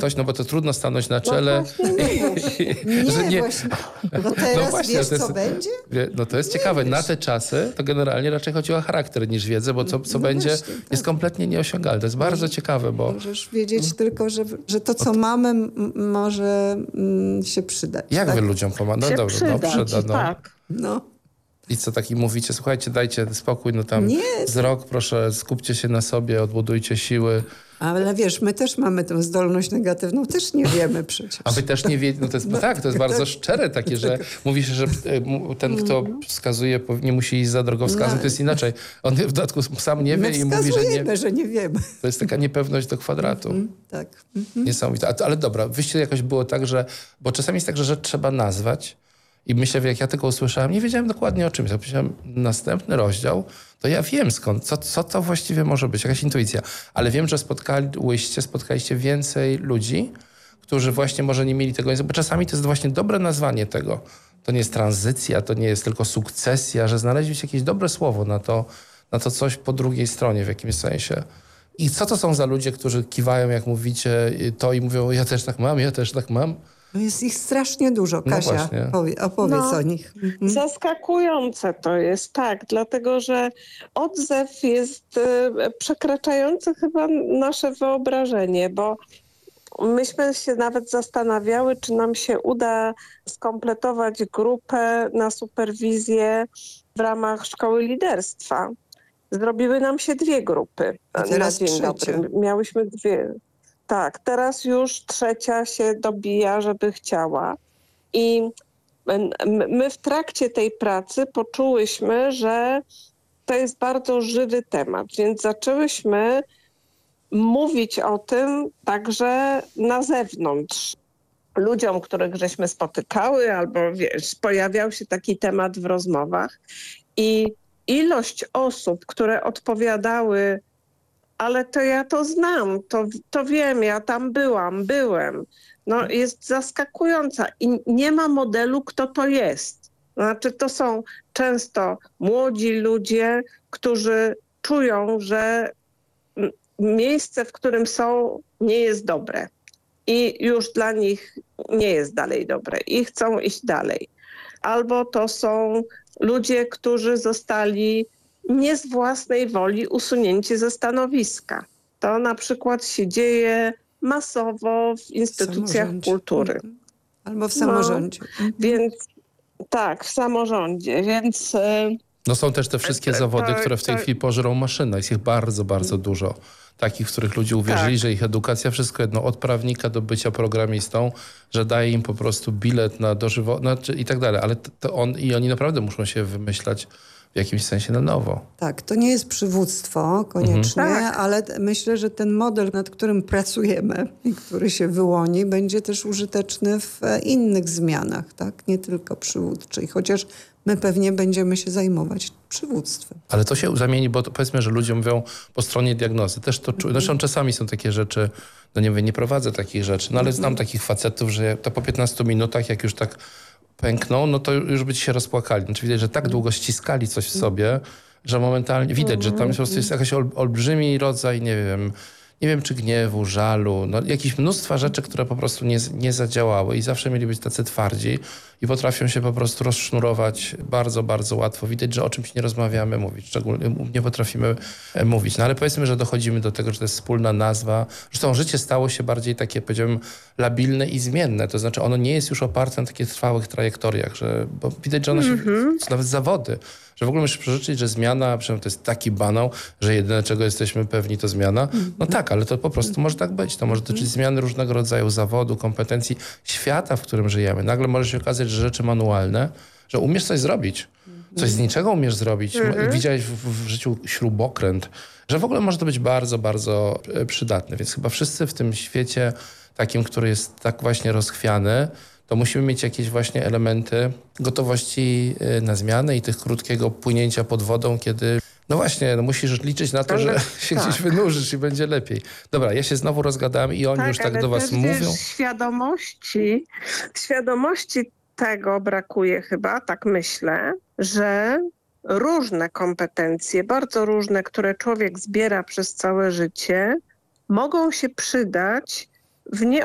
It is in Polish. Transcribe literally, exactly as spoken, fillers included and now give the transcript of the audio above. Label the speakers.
Speaker 1: ktoś, no bo to trudno stanąć na
Speaker 2: No
Speaker 1: czele.
Speaker 2: właśnie nie
Speaker 3: Nie,
Speaker 1: że nie-
Speaker 3: właśnie. Bo teraz
Speaker 1: No właśnie,
Speaker 3: wiesz,
Speaker 1: to jest-
Speaker 3: co będzie?
Speaker 1: Wie- No to jest
Speaker 3: Nie
Speaker 1: ciekawe.
Speaker 3: wiesz.
Speaker 1: Na te czasy to generalnie raczej chodzi o charakter niż wiedzę, bo co, co
Speaker 3: No
Speaker 1: będzie
Speaker 3: właśnie, tak.
Speaker 1: jest kompletnie nieosiągalne. To jest bardzo ciekawe, bo
Speaker 3: Możesz wiedzieć tylko, że, że to, co mamy, m- może mm, się przydać.
Speaker 1: jak
Speaker 3: tak?
Speaker 1: wy ludziom pomagacie?
Speaker 2: się
Speaker 1: No dobrze, no
Speaker 2: przydać,
Speaker 1: przyda, no.
Speaker 2: tak.
Speaker 3: No.
Speaker 1: I co taki mówicie, słuchajcie, dajcie spokój, no tam
Speaker 3: Nie.
Speaker 1: wzrok, proszę, skupcie się na sobie, odbudujcie siły.
Speaker 3: Ale wiesz, my też mamy tę zdolność negatywną, też nie wiemy przecież.
Speaker 1: A wy też nie wiecie, no to jest, no tak, to jest bardzo szczere takie, że mówi się, że e, mu- ten, kto wskazuje, pow- nie musi iść za drogowskazem,
Speaker 3: No.
Speaker 1: to jest inaczej. On w dodatku sam nie wie
Speaker 3: My
Speaker 1: i mówi, że nie.
Speaker 3: wskazujemy, że nie wiemy.
Speaker 1: To jest taka niepewność do kwadratu.
Speaker 3: Tak.
Speaker 1: Niesamowite. A- Ale dobra, wyjście jakoś było tak, że... Bo czasami jest tak, że rzecz trzeba nazwać i myślę, jak ja tego usłyszałem, nie wiedziałem dokładnie o czym. Jak powiedziałem następny rozdział, to ja wiem skąd, co, co to właściwie może być, jakaś intuicja. Ale wiem, że spotkaliście, spotkaliście więcej ludzi, którzy właśnie może nie mieli tego języka, bo czasami to jest właśnie dobre nazwanie tego. To nie jest tranzycja, to nie jest tylko sukcesja, że znaleźliście jakieś dobre słowo na to, na to coś po drugiej stronie w jakimś sensie. I co to są za ludzie, którzy kiwają, jak mówicie to i mówią, ja też tak mam, ja też tak mam?
Speaker 3: No jest ich strasznie dużo.
Speaker 1: No
Speaker 3: Kasia,
Speaker 1: właśnie.
Speaker 3: powie, opowiedz
Speaker 2: No.
Speaker 3: o nich. Mhm.
Speaker 2: Zaskakujące to jest, tak, dlatego że odzew jest e, przekraczający chyba nasze wyobrażenie, bo myśmy się nawet zastanawiały, czy nam się uda skompletować grupę na superwizję w ramach szkoły liderstwa. Zrobiły nam się dwie grupy
Speaker 3: A
Speaker 2: na
Speaker 3: teraz
Speaker 2: dzień
Speaker 3: trzecia.
Speaker 2: dobry. Miałyśmy dwie. Tak, teraz już trzecia się dobija, żeby chciała. I m- my w trakcie tej pracy poczułyśmy, że to jest bardzo żywy temat, więc zaczęłyśmy mówić o tym także na zewnątrz. Ludziom, których żeśmy spotykały, albo wiesz, pojawiał się taki temat w rozmowach i ilość osób, które odpowiadały, ale to ja to znam, to, to wiem, ja tam byłam, byłem, no jest zaskakująca i nie ma modelu, kto to jest. Znaczy to są często młodzi ludzie, którzy czują, że m- miejsce, w którym są, nie jest dobre i już dla nich nie jest dalej dobre i chcą iść dalej. Albo to są ludzie, którzy zostali nie z własnej woli usunięci ze stanowiska. To na przykład się dzieje masowo w instytucjach
Speaker 3: samorządzie.
Speaker 2: kultury.
Speaker 3: Mhm. Albo w samorządzie.
Speaker 2: Więc tak, w samorządzie, więc e,
Speaker 1: No są też te wszystkie
Speaker 2: To-
Speaker 1: zawody,
Speaker 2: to-
Speaker 1: które w tej
Speaker 2: to-
Speaker 1: chwili pożerą maszynę. Jest ich bardzo, bardzo dużo. Takich, w których ludzie uwierzyli,
Speaker 2: Tak.
Speaker 1: że ich edukacja, wszystko jedno, od prawnika do bycia programistą, że daje im po prostu bilet na dożywocie znaczy i tak dalej. Ale to, to on i oni naprawdę muszą się wymyślać w jakimś sensie na nowo.
Speaker 3: Tak, to nie jest przywództwo koniecznie,
Speaker 2: Mhm. Tak.
Speaker 3: ale t- myślę, że ten model, nad którym pracujemy i który się wyłoni, będzie też użyteczny w e, innych zmianach, tak? Nie tylko przywódczej, chociaż my pewnie będziemy się zajmować przywództwem.
Speaker 1: Ale to się zamieni, bo to powiedzmy, że ludzie mówią po stronie diagnozy. Też to czuję. Zresztą czasami są takie rzeczy, no nie wiem, nie prowadzę takich rzeczy, no ale znam takich facetów, że to po piętnastu minutach, jak już tak pękną, no to już by ci się rozpłakali. Znaczy widać, że tak długo ściskali coś w sobie, że momentalnie widać, że tam po prostu jest jakiś ol, olbrzymi rodzaj, nie wiem, nie wiem czy gniewu, żalu, no jakieś mnóstwa rzeczy, które po prostu nie, nie zadziałały i zawsze mieli być tacy twardzi i potrafią się po prostu rozsznurować bardzo, bardzo łatwo. Widać, że o czymś nie rozmawiamy mówić, szczególnie nie potrafimy e, mówić. No ale powiedzmy, że dochodzimy do tego, że to jest wspólna nazwa. Zresztą życie stało się bardziej takie, powiedziałbym, labilne i zmienne. To znaczy ono nie jest już oparte na takich trwałych trajektoriach, że, bo widać, że ono się, nawet zawody, że w ogóle musisz przeżyczyć, że zmiana, przynajmniej to jest taki banał, że jedyne czego jesteśmy pewni to zmiana. No tak, ale to po prostu może tak być. To może dotyczyć zmiany różnego rodzaju zawodu, kompetencji, świata, w którym żyjemy. Nagle może się okazać, że rzeczy manualne, że umiesz coś zrobić. Coś z niczego umiesz zrobić. Mhm. Widziałeś w, w życiu śrubokręt, że w ogóle może to być bardzo, bardzo e, przydatne. Więc chyba wszyscy w tym świecie takim, który jest tak właśnie rozchwiany, to musimy mieć jakieś właśnie elementy gotowości e, na zmianę i tych krótkiego płynięcia pod wodą, kiedy no właśnie, no musisz liczyć na to,
Speaker 2: Ale-
Speaker 1: że się
Speaker 2: tak.
Speaker 1: gdzieś wynurzysz i będzie lepiej. Dobra, ja się znowu rozgadałem i oni już tak
Speaker 2: ale
Speaker 1: do was
Speaker 2: też,
Speaker 1: mówią.
Speaker 2: Wiesz, świadomości, świadomości tego brakuje chyba, tak myślę, że różne kompetencje, bardzo różne, które człowiek zbiera przez całe życie, mogą się przydać w nie